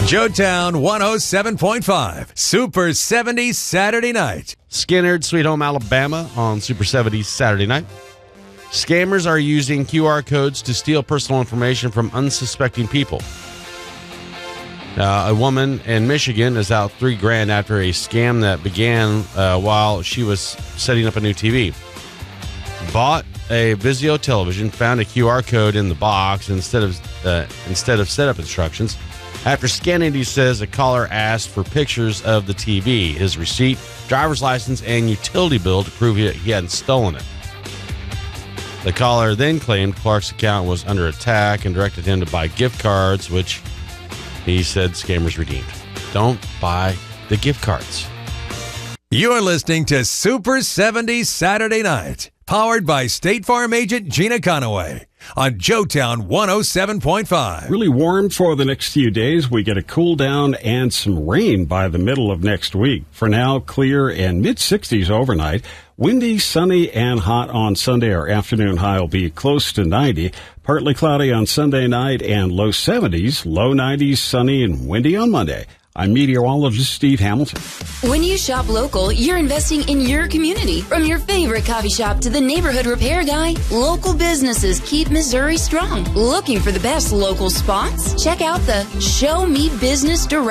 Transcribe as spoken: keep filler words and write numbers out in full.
Joetown one oh seven point five, Super seventies Saturday night. Skinnerd, Sweet Home, Alabama on Super seventies Saturday night. Scammers are using Q R codes to steal personal information from unsuspecting people. Uh, a woman in Michigan is out three grand after a scam that began uh, while she was setting up a new T V. Bought a Vizio television, found a Q R code in the box instead of uh, instead of setup instructions. After scanning, he says a caller asked for pictures of the T V, his receipt, driver's license, and utility bill to prove he, he hadn't stolen it. The caller then claimed Clark's account was under attack and directed him to buy gift cards, which he said scammers redeemed. Don't buy the gift cards. You're listening to Super seventies Saturday night, powered by State Farm agent Gina Conaway on Joetown one oh seven point five. Really warm for the next few days. We get a cool down and some rain by the middle of next week. For now, clear and mid sixties overnight. Windy, sunny, and hot on Sunday. Our afternoon high will be close to ninety. Partly cloudy on Sunday night and low seventies. Low nineties, sunny, and windy on Monday. I'm meteorologist Steve Hamilton. When you shop local, you're investing in your community. From your favorite coffee shop to the neighborhood repair guy, local businesses keep Missouri strong. Looking for the best local spots? Check out the Show Me Business Direct.